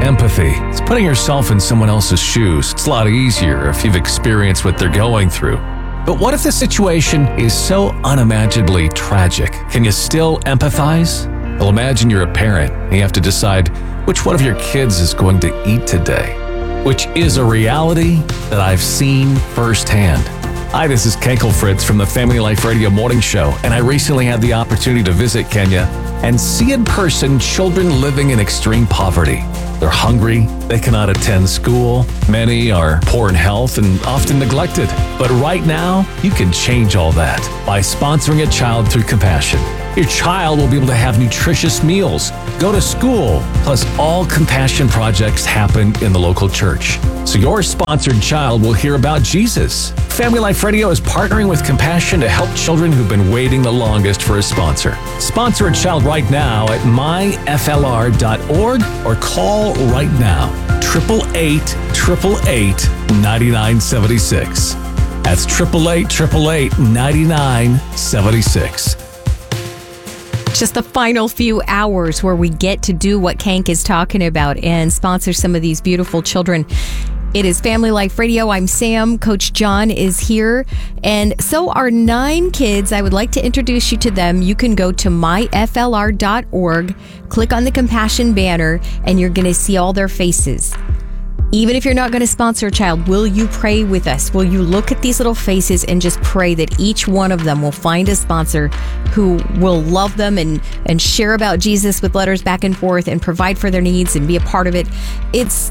empathy. It's putting yourself in someone else's shoes. It's a lot easier if you've experienced what they're going through. But what if the situation is so unimaginably tragic? Can you still empathize? Well, imagine you're a parent and you have to decide which one of your kids is going to eat today, which is a reality that I've seen firsthand. Hi, this is Kenkel Fritz from the Family Life Radio Morning Show, and I recently had the opportunity to visit Kenya and see in person children living in extreme poverty. They're hungry, they cannot attend school, many are poor in health and often neglected. But right now, you can change all that by sponsoring a child through Compassion. Your child will be able to have nutritious meals, go to school, plus all Compassion projects happen in the local church. So your sponsored child will hear about Jesus. Family Life Radio is partnering with Compassion to help children who've been waiting the longest for a sponsor. Sponsor a child right now at myflr.org or call right now, 888-888-9976. That's 888-888-9976. Just the final few hours where we get to do what Kenk is talking about and sponsor some of these beautiful children. It is Family Life Radio. I'm Sam. Coach John is here. And so are 9 kids. I would like to introduce you to them. You can go to myflr.org, click on the Compassion banner, and you're going to see all their faces. Even if you're not going to sponsor a child, will you pray with us? Will you look at these little faces and just pray that each one of them will find a sponsor who will love them and share about Jesus with letters back and forth and provide for their needs and be a part of it? It's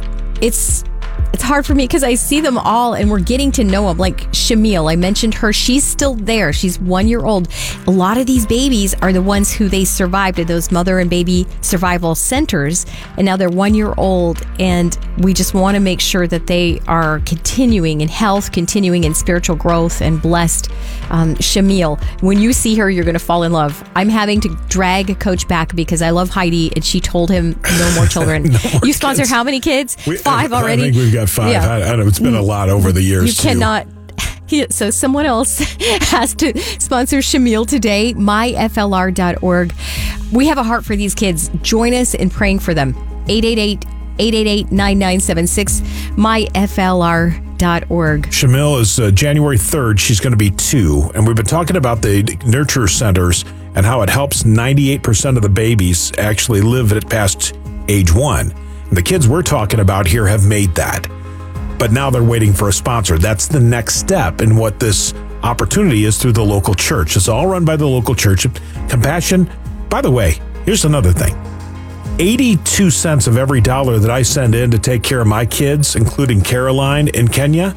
hard for me because I see them all and we're getting to know them. Like Shamil, I mentioned her. She's still there. She's 1 year old. A lot of these babies are the ones who they survived at those mother and baby survival centers. And now they're 1 year old. And we just want to make sure that they are continuing in health, continuing in spiritual growth and blessed. Shamil, when you see her, you're going to fall in love. I'm having to drag Coach back because I love Heidi and she told him no more children. You sponsor how many kids? 5 already? I think we've got 5. Yeah. I know it's been a lot over the years. You cannot. So someone else has to sponsor Shamil today. myflr.org. We have a heart for these kids. Join us in praying for them. 888-888-9976. myflr.org. Shamil is January 3rd. She's going to be 2. And we've been talking about the nurture centers and how it helps 98% of the babies actually live at past age 1. And the kids we're talking about here have made that. But now they're waiting for a sponsor. That's the next step in what this opportunity is through the local church. It's all run by the local church. Compassion, by the way, here's another thing. 82 cents of every dollar that I send in to take care of my kids, including Caroline in Kenya,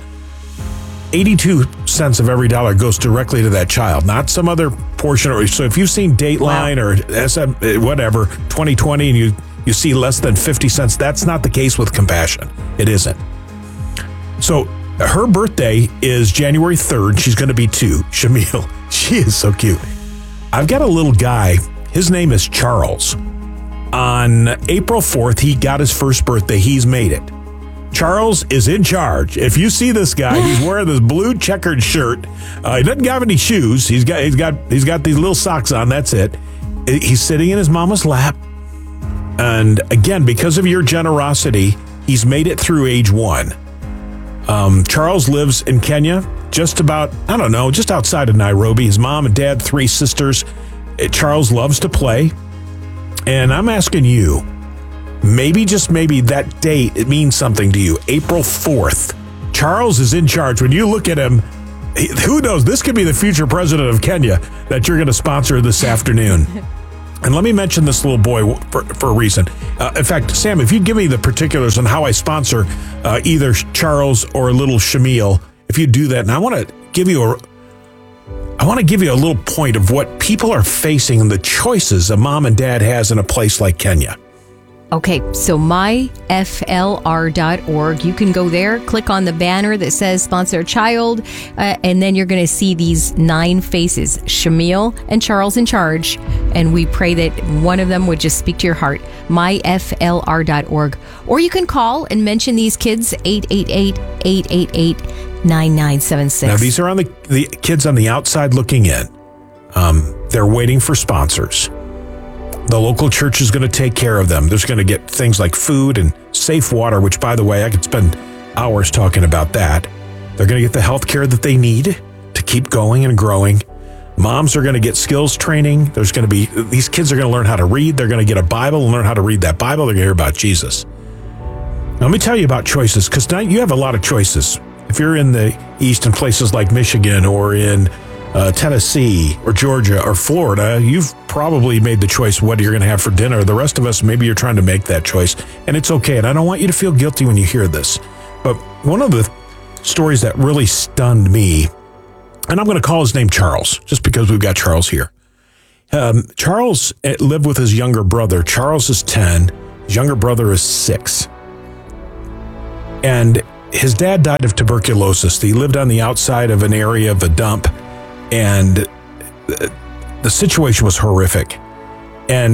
82 cents of every dollar goes directly to that child, not some other portion. So if you've seen Dateline or SM, whatever, 2020, and you see less than 50 cents, that's not the case with Compassion. It isn't. So her birthday is January 3rd. She's going to be 2. Shamil. She is so cute. I've got a little guy. His name is Charles. On April 4th, he got his first birthday. He's made it. Charles is in charge. If you see this guy, he's wearing this blue checkered shirt. He doesn't have any shoes. He's got these little socks on. That's it. He's sitting in his mama's lap. And again, because of your generosity, he's made it through age 1. Charles lives in Kenya, just outside of Nairobi. His mom and dad, 3 sisters. Charles loves to play. And I'm asking you, maybe, just maybe, that date, it means something to you. April 4th. Charles is in charge. When you look at him, who knows? This could be the future president of Kenya that you're going to sponsor this afternoon. And let me mention this little boy for a reason. In fact, Sam, if you'd give me the particulars on how I sponsor either Charles or little Shamil, if you do that, and I want to give you a little point of what people are facing and the choices a mom and dad has in a place like Kenya. Okay, so myflr.org. You can go there, click on the banner that says sponsor a child, and then you're going to see these 9 faces, Shamil and Charles in charge, and we pray that one of them would just speak to your heart. myflr.org. Or you can call and mention these kids, 888-888-9976. Now, these are on the kids on the outside looking in. They're waiting for sponsors. The local church is going to take care of them. There's going to get things like food and safe water, which, by the way, I could spend hours talking about that. They're going to get the health care that they need to keep going and growing. Moms are going to get skills training. These kids are going to learn how to read. They're going to get a Bible and learn how to read that Bible. They're going to hear about Jesus. Now, let me tell you about choices, because tonight you have a lot of choices. If you're in the East in places like Michigan or in Tennessee or Georgia or Florida, you've probably made the choice what you're going to have for dinner. The rest of us, maybe you're trying to make that choice, and it's okay. And I don't want you to feel guilty when you hear this. But one of the stories that really stunned me, and I'm going to call his name Charles, just because we've got Charles here. Charles lived with his younger brother. Charles is 10. His younger brother is 6. And his dad died of tuberculosis. He lived on the outside of an area of a dump, and the situation was horrific. And